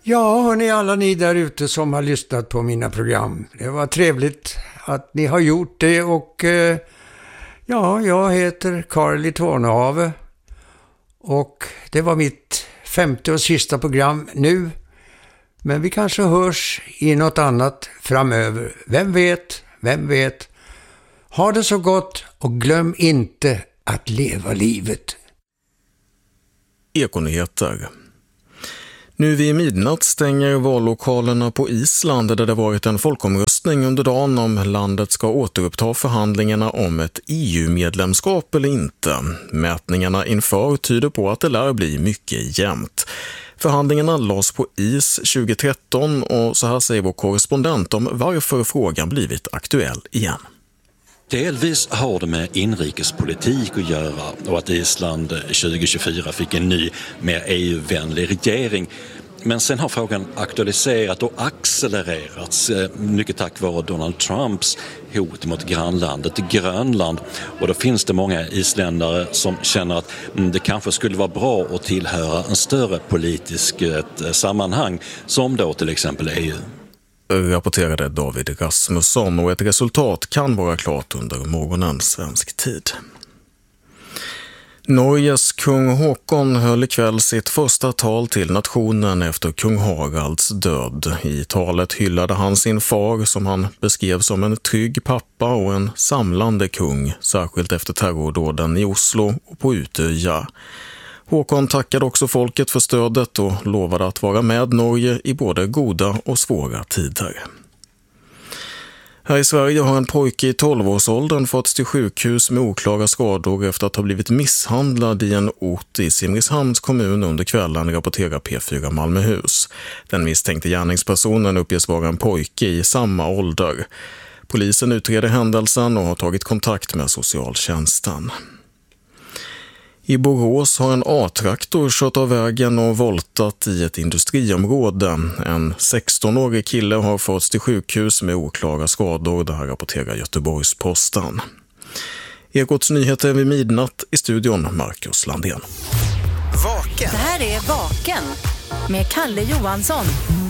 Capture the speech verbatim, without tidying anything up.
Ja, hörni, alla ni där ute som har lyssnat på mina program. Det var trevligt att ni har gjort det och eh, ja, jag heter Carly Tornehave och det var mitt femte och sista program nu. Men vi kanske hörs i något annat framöver. Vem vet, vem vet. Ha det så gott och glöm inte att leva livet. Ekonyheter. Nu vid midnatt stänger vallokalerna på Island där det varit en folkomröstning under dagen om landet ska återuppta förhandlingarna om ett E U-medlemskap eller inte. Mätningarna inför tyder på att det lär bli mycket jämnt. Förhandlingarna lades på is tjugohundratretton och så här säger vår korrespondent om varför frågan blivit aktuell igen. Delvis har det med inrikespolitik att göra och att Island tjugohundratjugofyra fick en ny, mer E U-vänlig regering. Men sen har frågan aktualiserat och accelererats mycket tack vare Donald Trumps hot mot grannlandet Grönland. Och då finns det många isländare som känner att det kanske skulle vara bra att tillhöra en större politisk sammanhang som då till exempel E U. Rapporterade David Rasmusson och ett resultat kan vara klart under morgonen svensk tid. Norges kung Håkon höll ikväll sitt första tal till nationen efter kung Haralds död. I talet hyllade han sin far som han beskrev som en trygg pappa och en samlande kung, särskilt efter terrordåden i Oslo och på Utöja. Håkon tackade också folket för stödet och lovade att vara med Norge i både goda och svåra tider. Här i Sverige har en pojke i tolvårsåldern fått till sjukhus med oklara skador efter att ha blivit misshandlad i en ort i Simrishamns kommun under kvällen, rapporterar P fyra Malmöhus. Den misstänkte gärningspersonen uppges vara en pojke i samma ålder. Polisen utreder händelsen och har tagit kontakt med socialtjänsten. I Borås har en A-traktor kört av vägen och voltat i ett industriområde. En sextonårig kille har förts till sjukhus med oklara skador, det här rapporterar Göteborgs-Posten. Ekots nyheter vid midnatt, i studion Marcus Landén. Vaken. Det här är Vaken med Kalle Johansson.